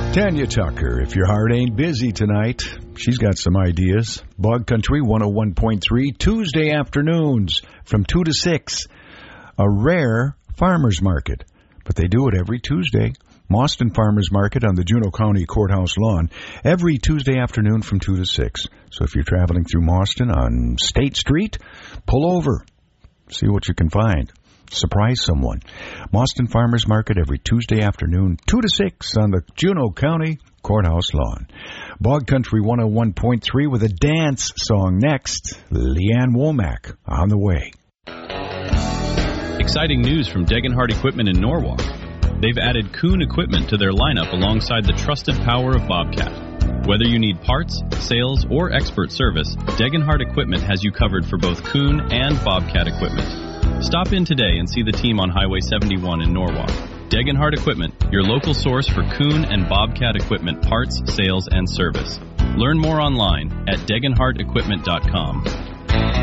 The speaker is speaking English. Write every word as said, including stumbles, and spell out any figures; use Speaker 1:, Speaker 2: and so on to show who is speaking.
Speaker 1: Tanya Tucker, if your heart ain't busy tonight, she's got some ideas. Bog Country one oh one point three, Tuesday afternoons from two to six. A rare farmer's market, but they do it every Tuesday. Mauston Farmers Market on the Juneau County Courthouse lawn every Tuesday afternoon from two to six. So if you're traveling through Mauston on State Street, pull over. See what you can find. Surprise someone. Mauston Farmers Market every Tuesday afternoon, two to six on the Juneau County Courthouse lawn. Bog Country one oh one point three with a dance song next. Leanne Womack on the way.
Speaker 2: Exciting news from Degenhardt Equipment in Norwalk. They've added Kuhn equipment to their lineup alongside the trusted power of Bobcat. Whether you need parts, sales, or expert service, Degenhardt Equipment has you covered for both Kuhn and Bobcat equipment. Stop in today and see the team on Highway seventy-one in Norwalk. Degenhardt Equipment, your local source for Kuhn and Bobcat equipment parts, sales, and service. Learn more online at degenhardt equipment dot com.